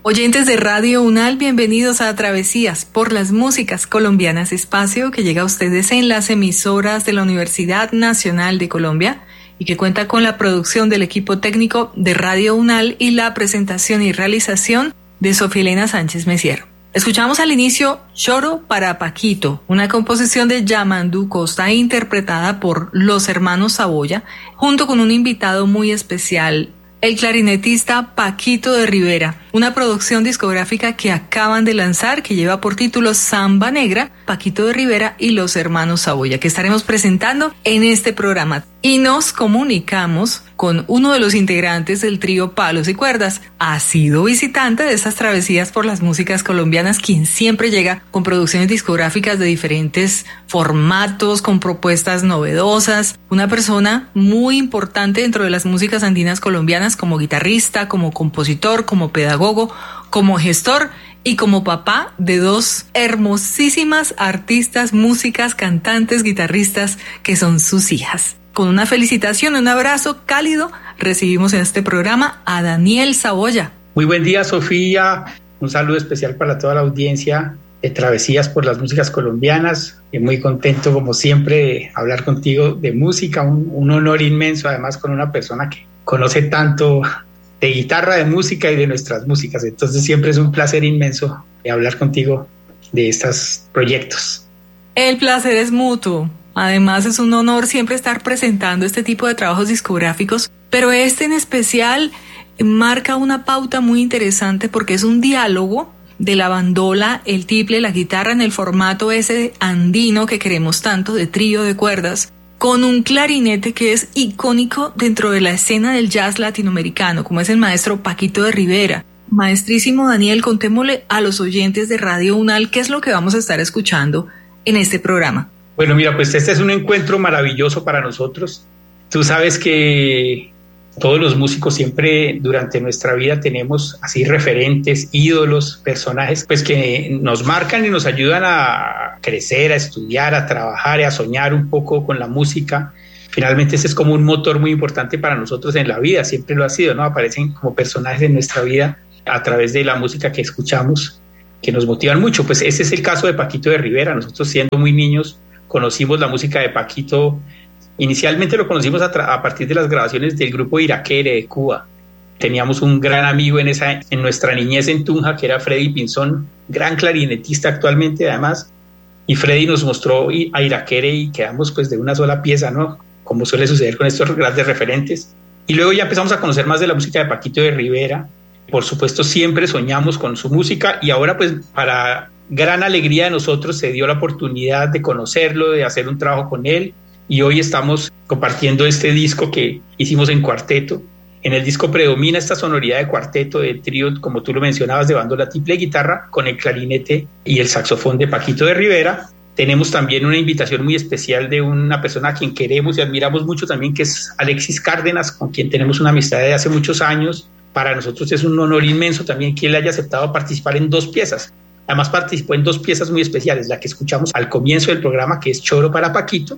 Oyentes de Radio UNAL, bienvenidos a Travesías por las Músicas Colombianas, espacio que llega a ustedes en las emisoras de la Universidad Nacional de Colombia y que cuenta con la producción del equipo técnico de Radio UNAL y la presentación y realización de Sofía Elena Sánchez Mesiero. Escuchamos al inicio Choro para Paquito, una composición de Yamandú Costa interpretada por los hermanos Saboya, junto con un invitado muy especial, el clarinetista Paquito de Rivera, una producción discográfica que acaban de lanzar que lleva por título Samba Negra, Paquito de Rivera y los hermanos Saboya, que estaremos presentando en este programa. Y nos comunicamos con uno de los integrantes del trío Palos y Cuerdas. Ha sido visitante de estas travesías por las músicas colombianas, quien siempre llega con producciones discográficas de diferentes formatos, con propuestas novedosas. Una persona muy importante dentro de las músicas andinas colombianas como guitarrista, como compositor, como pedagogo, como gestor y como papá de dos hermosísimas artistas, músicas, cantantes, guitarristas que son sus hijas. Con una felicitación, un abrazo cálido, recibimos en este programa a Daniel Saboya. Muy buen día, Sofía. Un saludo especial para toda la audiencia de Travesías por las Músicas Colombianas. Y muy contento, como siempre, de hablar contigo de música. Un honor inmenso, además, con una persona que conoce tanto de guitarra, de música y de nuestras músicas. Entonces, siempre es un placer inmenso hablar contigo de estos proyectos. El placer es mutuo. Además, es un honor siempre estar presentando este tipo de trabajos discográficos, pero este en especial marca una pauta muy interesante porque es un diálogo de la bandola, el tiple, la guitarra en el formato ese andino que queremos tanto, de trío de cuerdas, con un clarinete que es icónico dentro de la escena del jazz latinoamericano, como es el maestro Paquito de Rivera. Maestrísimo Daniel, contémosle a los oyentes de Radio UNAL qué es lo que vamos a estar escuchando en este programa. Bueno, mira, pues este es un encuentro maravilloso para nosotros. Tú sabes que todos los músicos siempre durante nuestra vida tenemos así referentes, ídolos, personajes pues que nos marcan y nos ayudan a crecer, a estudiar, a trabajar y a soñar un poco con la música. Finalmente ese es como un motor muy importante para nosotros en la vida, siempre lo ha sido, ¿no? Aparecen como personajes en nuestra vida a través de la música que escuchamos, que nos motivan mucho. Pues ese es el caso de Paquito de Rivera. Nosotros siendo muy niños conocimos la música de Paquito. Inicialmente lo conocimos a partir de las grabaciones del grupo Iraquere de Cuba. Teníamos un gran amigo en nuestra niñez en Tunja, que era Freddy Pinzón, gran clarinetista actualmente además, y Freddy nos mostró a Iraquere y quedamos pues de una sola pieza, ¿no? Como suele suceder con estos grandes referentes. Y luego ya empezamos a conocer más de la música de Paquito de Rivera. Por supuesto siempre soñamos con su música y ahora pues para gran alegría de nosotros se dio la oportunidad de conocerlo, de hacer un trabajo con él y hoy estamos compartiendo este disco que hicimos en cuarteto. En el disco predomina esta sonoridad de cuarteto, de trío, como tú lo mencionabas, de bandola, tiple, guitarra, con el clarinete y el saxofón de Paquito de Rivera. Tenemos también una invitación muy especial de una persona a quien queremos y admiramos mucho también, que es Alexis Cárdenas, con quien tenemos una amistad de hace muchos años. Para nosotros es un honor inmenso también que él haya aceptado participar en dos piezas. Además participó en dos piezas muy especiales, la que escuchamos al comienzo del programa, que es Choro para Paquito,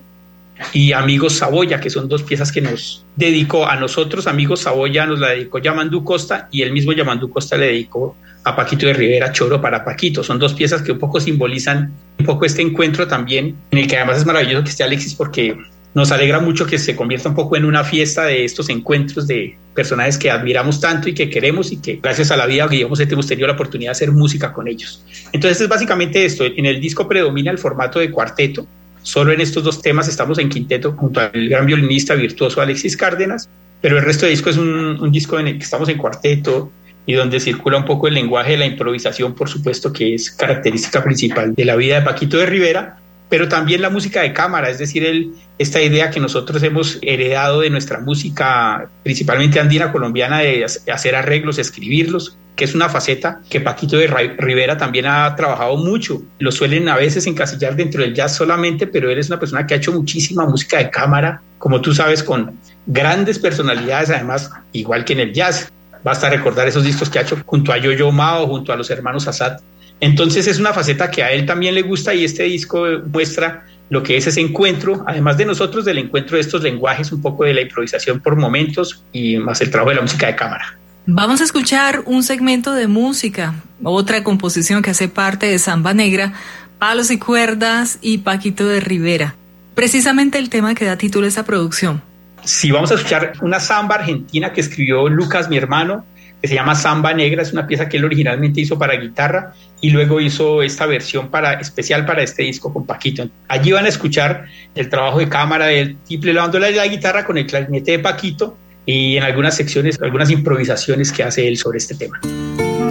y Amigos Saboya, que son dos piezas que nos dedicó a nosotros. Amigos Saboya nos la dedicó Yamandú Costa y el mismo Yamandú Costa le dedicó a Paquito de Rivera Choro para Paquito. Son dos piezas que un poco simbolizan un poco este encuentro también, en el que además es maravilloso que esté Alexis porque nos alegra mucho que se convierta un poco en una fiesta de estos encuentros de personajes que admiramos tanto y que queremos y que gracias a la vida que hemos tenido la oportunidad de hacer música con ellos. Entonces es básicamente esto. En el disco predomina el formato de cuarteto. Solo en estos dos temas estamos en quinteto junto al gran violinista virtuoso Alexis Cárdenas, pero el resto del disco es un disco en el que estamos en cuarteto y donde circula un poco el lenguaje de la improvisación, por supuesto, que es característica principal de la vida de Paquito de Rivera, pero también la música de cámara, es decir, esta idea que nosotros hemos heredado de nuestra música, principalmente andina colombiana, de hacer arreglos, escribirlos, que es una faceta que Paquito de Rivera también ha trabajado mucho. Lo suelen a veces encasillar dentro del jazz solamente, pero él es una persona que ha hecho muchísima música de cámara, como tú sabes, con grandes personalidades, además, igual que en el jazz. Basta recordar esos discos que ha hecho junto a Yo-Yo Ma, junto a los hermanos Assad. Entonces es una faceta que a él también le gusta y este disco muestra lo que es ese encuentro, además de nosotros, del encuentro de estos lenguajes, un poco de la improvisación por momentos y más el trabajo de la música de cámara. Vamos a escuchar un segmento de música, otra composición que hace parte de Samba Negra, Palos y Cuerdas y Paquito de Rivera. Precisamente el tema que da título a esta producción. Sí, vamos a escuchar una samba argentina que escribió Lucas, mi hermano, que se llama Samba Negra. Es una pieza que él originalmente hizo para guitarra y luego hizo esta versión especial para este disco con Paquito. Allí van a escuchar el trabajo de cámara del tiple dándole la guitarra con el clarinete de Paquito y en algunas secciones, algunas improvisaciones que hace él sobre este tema.